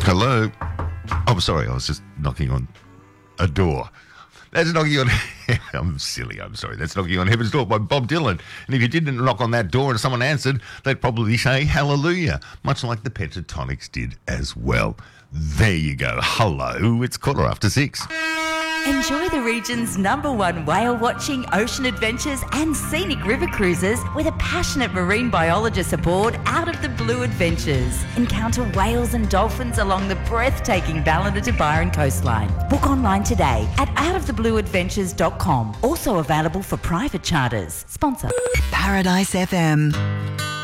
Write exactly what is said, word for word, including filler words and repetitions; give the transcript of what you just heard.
Hello. Oh, sorry, I was just knocking on a door. That's knocking on... I'm silly, I'm sorry. That's Knocking on Heaven's Door by Bob Dylan. And if you didn't knock on that door and someone answered, they'd probably say hallelujah, much like the Pentatonics did as well. There you go. Hello, it's quarter after six. Enjoy the region's number one whale watching, ocean adventures and scenic river cruises with a passionate marine biologist aboard Out of the Blue Adventures. Encounter whales and dolphins along the breathtaking Ballina to Byron coastline. Book online today at out of the blue adventures dot com. Also available for private charters. Sponsor Paradise F M.